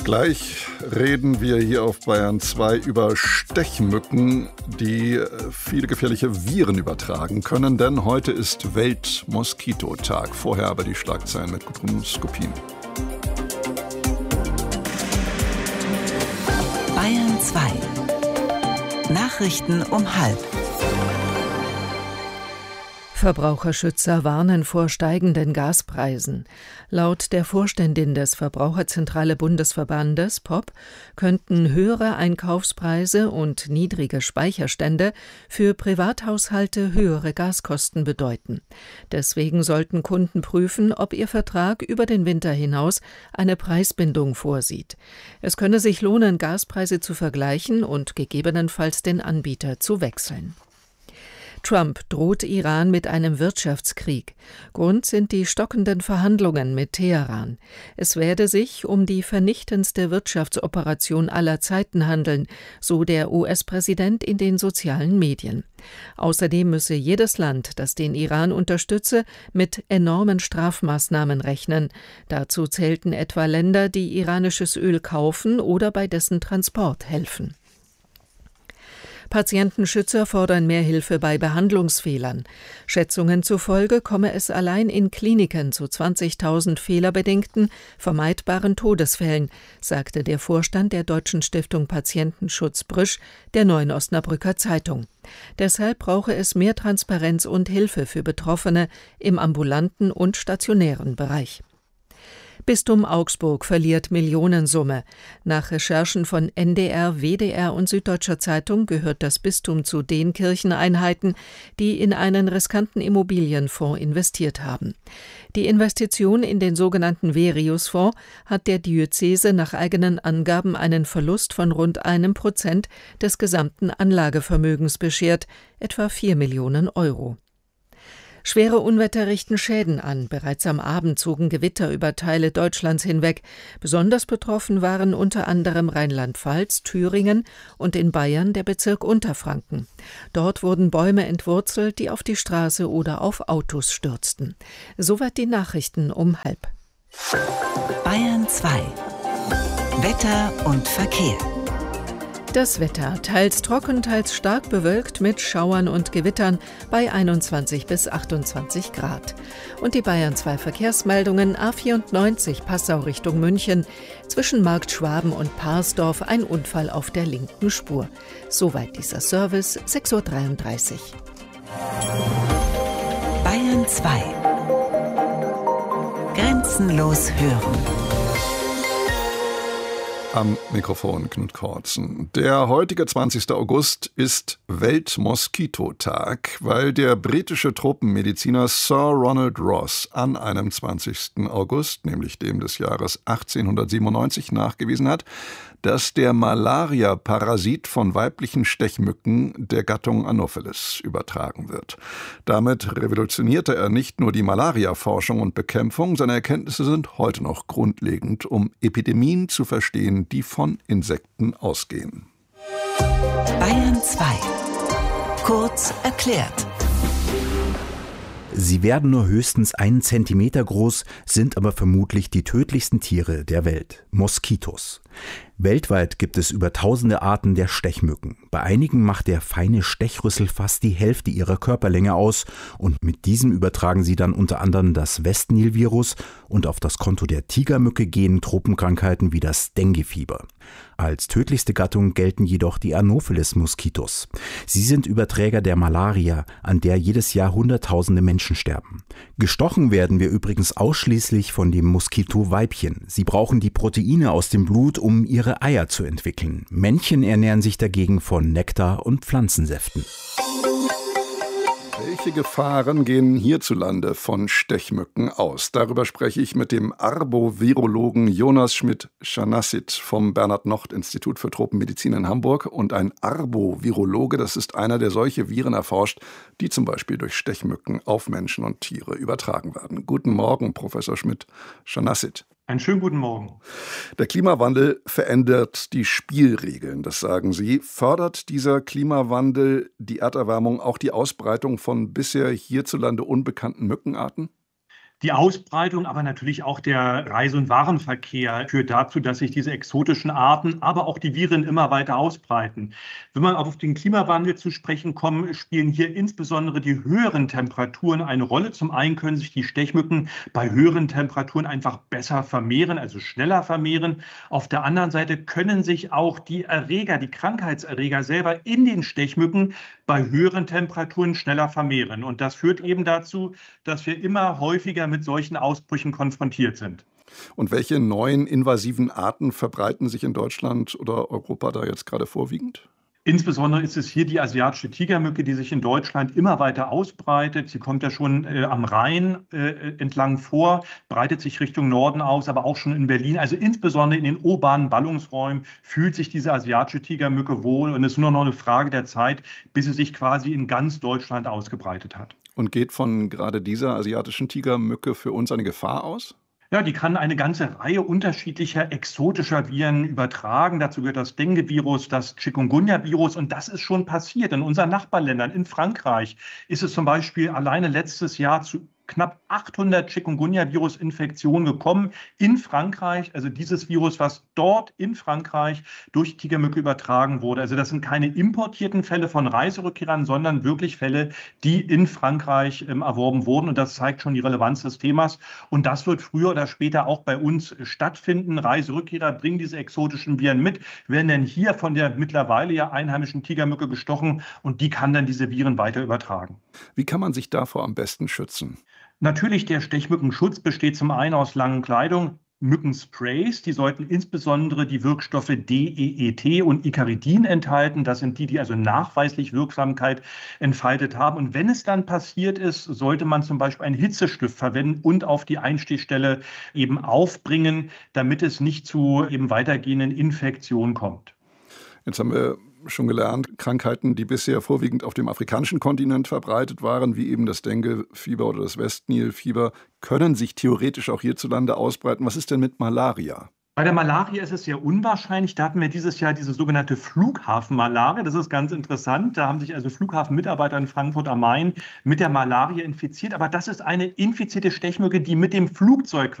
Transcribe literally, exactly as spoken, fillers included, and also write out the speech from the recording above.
Gleich reden wir hier auf Bayern zwei über Stechmücken, die viele gefährliche Viren übertragen können, denn heute ist Weltmoskitotag. Vorher aber die Schlagzeilen mit Gudrun Skopin. Bayern zwei. Nachrichten um halb. Verbraucherschützer warnen vor steigenden Gaspreisen. Laut der Vorständin des Verbraucherzentrale Bundesverbandes P O P könnten höhere Einkaufspreise und niedrige Speicherstände für Privathaushalte höhere Gaskosten bedeuten. Deswegen sollten Kunden prüfen, ob ihr Vertrag über den Winter hinaus eine Preisbindung vorsieht. Es könne sich lohnen, Gaspreise zu vergleichen und gegebenenfalls den Anbieter zu wechseln. Trump droht Iran mit einem Wirtschaftskrieg. Grund sind die stockenden Verhandlungen mit Teheran. Es werde sich um die vernichtendste Wirtschaftsoperation aller Zeiten handeln, so der U S-Präsident in den sozialen Medien. Außerdem müsse jedes Land, das den Iran unterstütze, mit enormen Strafmaßnahmen rechnen. Dazu zählten etwa Länder, die iranisches Öl kaufen oder bei dessen Transport helfen. Patientenschützer fordern mehr Hilfe bei Behandlungsfehlern. Schätzungen zufolge komme es allein in Kliniken zu zwanzigtausend fehlerbedingten, vermeidbaren Todesfällen, sagte der Vorstand der Deutschen Stiftung Patientenschutz Brüsch der Neuen Osnabrücker Zeitung. Deshalb brauche es mehr Transparenz und Hilfe für Betroffene im ambulanten und stationären Bereich. Bistum Augsburg verliert Millionensumme. Nach Recherchen von N D R, W D R und Süddeutscher Zeitung gehört das Bistum zu den Kircheneinheiten, die in einen riskanten Immobilienfonds investiert haben. Die Investition in den sogenannten Verius-Fonds hat der Diözese nach eigenen Angaben einen Verlust von rund einem Prozent des gesamten Anlagevermögens beschert, etwa vier Millionen Euro. Schwere Unwetter richten Schäden an. Bereits am Abend zogen Gewitter über Teile Deutschlands hinweg. Besonders betroffen waren unter anderem Rheinland-Pfalz, Thüringen und in Bayern der Bezirk Unterfranken. Dort wurden Bäume entwurzelt, die auf die Straße oder auf Autos stürzten. Soweit die Nachrichten um halb. Bayern zwei. Wetter und Verkehr. Das Wetter, teils trocken, teils stark bewölkt mit Schauern und Gewittern bei einundzwanzig bis achtundzwanzig Grad. Und die Bayern zwei Verkehrsmeldungen: A vierundneunzig Passau Richtung München, zwischen Markt Schwaben und Parsdorf ein Unfall auf der linken Spur. Soweit dieser Service, sechs Uhr dreiunddreißig. Bayern zwei. Grenzenlos hören. Am Mikrofon Knut Kortzen. Der heutige zwanzigster August ist Weltmoskitotag, weil der britische Tropenmediziner Sir Ronald Ross an einem zwanzigsten August, nämlich dem des Jahres achtzehnhundertsiebenundneunzig, nachgewiesen hat, dass der Malaria-Parasit von weiblichen Stechmücken der Gattung Anopheles übertragen wird. Damit revolutionierte er nicht nur die Malaria-Forschung und Bekämpfung, seine Erkenntnisse sind heute noch grundlegend, um Epidemien zu verstehen, die von Insekten ausgehen. Bayern zwei. Kurz erklärt. Sie werden nur höchstens einen Zentimeter groß, sind aber vermutlich die tödlichsten Tiere der Welt: Moskitos. Weltweit gibt es über tausende Arten der Stechmücken. Bei einigen macht der feine Stechrüssel fast die Hälfte ihrer Körperlänge aus und mit diesem übertragen sie dann unter anderem das Westnil-Virus und auf das Konto der Tigermücke gehen Tropenkrankheiten wie das Dengue-Fieber. Als tödlichste Gattung gelten jedoch die Anopheles-Moskitos. Sie sind Überträger der Malaria, an der jedes Jahr Hunderttausende Menschen sterben. Gestochen werden wir übrigens ausschließlich von dem Moskito-Weibchen. Sie brauchen die Proteine aus dem Blut, um ihre Eier zu entwickeln. Männchen ernähren sich dagegen von Nektar und Pflanzensäften. Welche Gefahren gehen hierzulande von Stechmücken aus? Darüber spreche ich mit dem Arbovirologen Jonas Schmidt-Schanassit vom Bernhard-Nocht-Institut für Tropenmedizin in Hamburg. Und ein Arbovirologe, das ist einer, der solche Viren erforscht, die zum Beispiel durch Stechmücken auf Menschen und Tiere übertragen werden. Guten Morgen, Professor Schmidt-Schanassit. Einen schönen guten Morgen. Der Klimawandel verändert die Spielregeln, das sagen Sie. Fördert dieser Klimawandel, die Erderwärmung, auch die Ausbreitung von bisher hierzulande unbekannten Mückenarten? Die Ausbreitung, aber natürlich auch der Reise- und Warenverkehr führt dazu, dass sich diese exotischen Arten, aber auch die Viren immer weiter ausbreiten. Wenn man auf den Klimawandel zu sprechen kommt, spielen hier insbesondere die höheren Temperaturen eine Rolle. Zum einen können sich die Stechmücken bei höheren Temperaturen einfach besser vermehren, also schneller vermehren. Auf der anderen Seite können sich auch die Erreger, die Krankheitserreger selber in den Stechmücken bei höheren Temperaturen schneller vermehren. Und das führt eben dazu, dass wir immer häufiger mit solchen Ausbrüchen konfrontiert sind. Und welche neuen invasiven Arten verbreiten sich in Deutschland oder Europa da jetzt gerade vorwiegend? Insbesondere ist es hier die asiatische Tigermücke, die sich in Deutschland immer weiter ausbreitet. Sie kommt ja schon äh, am Rhein äh, entlang vor, breitet sich Richtung Norden aus, aber auch schon in Berlin. Also insbesondere in den urbanen Ballungsräumen fühlt sich diese asiatische Tigermücke wohl. Und es ist nur noch eine Frage der Zeit, bis sie sich quasi in ganz Deutschland ausgebreitet hat. Und geht von gerade dieser asiatischen Tigermücke für uns eine Gefahr aus? Ja, die kann eine ganze Reihe unterschiedlicher exotischer Viren übertragen. Dazu gehört das Dengue-Virus, das Chikungunya-Virus. Und das ist schon passiert in unseren Nachbarländern. In Frankreich ist es zum Beispiel alleine letztes Jahr zu knapp achthundert Chikungunya-Virus-Infektionen gekommen in Frankreich. Also dieses Virus, was dort in Frankreich durch die Tigermücke übertragen wurde. Also das sind keine importierten Fälle von Reiserückkehrern, sondern wirklich Fälle, die in Frankreich ähm, erworben wurden. Und das zeigt schon die Relevanz des Themas. Und das wird früher oder später auch bei uns stattfinden. Reiserückkehrer bringen diese exotischen Viren mit, werden dann hier von der mittlerweile ja einheimischen Tigermücke gestochen und die kann dann diese Viren weiter übertragen. Wie kann man sich davor am besten schützen? Natürlich, der Stechmückenschutz besteht zum einen aus langen Kleidung, Mückensprays, die sollten insbesondere die Wirkstoffe D E E T und Icaridin enthalten. Das sind die, die also nachweislich Wirksamkeit entfaltet haben. Und wenn es dann passiert ist, sollte man zum Beispiel einen Hitzestift verwenden und auf die Einstichstelle eben aufbringen, damit es nicht zu eben weitergehenden Infektionen kommt. Jetzt haben wir schon gelernt, Krankheiten, die bisher vorwiegend auf dem afrikanischen Kontinent verbreitet waren, wie eben das Dengue-Fieber oder das Westnil-Fieber, können sich theoretisch auch hierzulande ausbreiten. Was ist denn mit Malaria? Bei der Malaria ist es sehr unwahrscheinlich. Da hatten wir dieses Jahr diese sogenannte Flughafenmalaria. Das ist ganz interessant. Da haben sich also Flughafenmitarbeiter in Frankfurt am Main mit der Malaria infiziert. Aber das ist eine infizierte Stechmücke, die mit dem Flugzeug